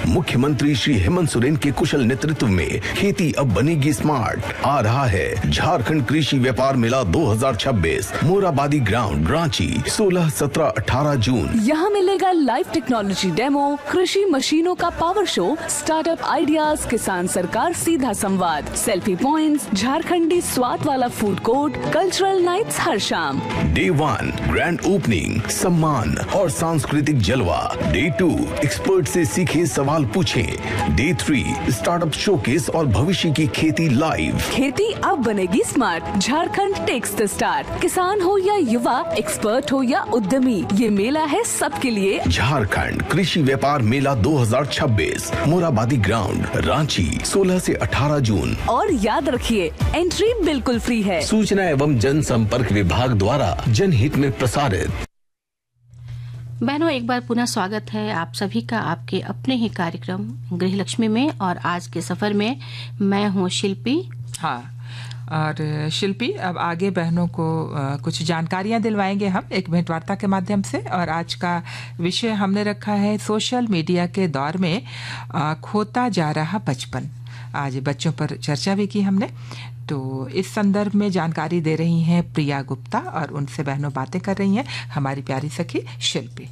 मुख्यमंत्री श्री हेमंत सोरेन के कुशल नेतृत्व में खेती अब बनेगी स्मार्ट। आ रहा है झारखंड कृषि व्यापार मेला 2026, मोराबादी ग्राउंड, रांची, 16, 17, 18 जून। यहाँ मिलेगा लाइव टेक्नोलॉजी डेमो, कृषि मशीनों का पावर शो, स्टार्टअप आइडियाज, किसान सरकार सीधा संवाद, सेल्फी पॉइंट्स, झारखंडी स्वाद वाला फूड कोर्ट, कल्चरल नाइट्स हर शाम। डे 1 ग्रैंड ओपनिंग, सम्मान और सांस्कृतिक जलवा। डे 2 एक्सपर्ट से सीखे, सवाल पूछें। डे 3 स्टार्टअप शोकेस और भविष्य की खेती लाइव। खेती अब बनेगी smart. Jharkhand takes the start. किसान हो या युवा, एक्सपर्ट हो या उद्यमी, ये मेला है सबके लिए। झारखंड कृषि व्यापार मेला 2026, मोराबादी ग्राउंड, रांची, 16 से 18 जून। और याद रखिए, एंट्री बिल्कुल फ्री है। सूचना एवं जनसंपर्क विभाग द्वारा जनहित में प्रसारित। बहनों, एक बार पुनः स्वागत है आप सभी का आपके अपने ही कार्यक्रम गृहलक्ष्मी में। और आज के सफर में मैं हूँ शिल्पी। हाँ, और शिल्पी, अब आगे बहनों को कुछ जानकारियां दिलवाएंगे हम एक भेंटवार्ता के माध्यम से। और आज का विषय हमने रखा है सोशल मीडिया के दौर में खोता जा रहा बचपन। आज बच्चों पर चर्चा भी की हमने, तो इस संदर्भ में जानकारी दे रही हैं प्रिया गुप्ता और उनसे बहनों बातें कर रही हैं हमारी प्यारी सखी शिल्पी।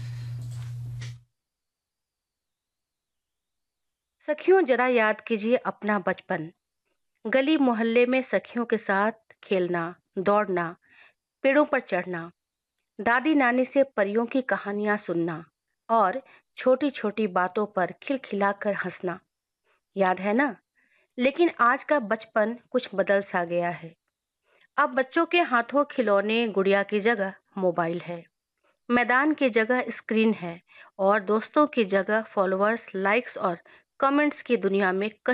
सखियों, जरा याद कीजिए अपना बचपन। गली मोहल्ले में सखियों के साथ खेलना, दौड़ना, पेड़ों पर चढ़ना, दादी नानी से परियों की कहानियां सुनना और छोटी छोटी बातों पर खिलखिलाकर हंसना। याद है ना? लेकिन आज का बचपन कुछ बदल सा गया है। अब बच्चों के हाथों खिलौने, गुड़िया की जगह मोबाइल है, मैदान की जगह स्क्रीन है और दोस्तों की जगह फॉलोअर्स, लाइक्स और कमेंट्स की दुनिया में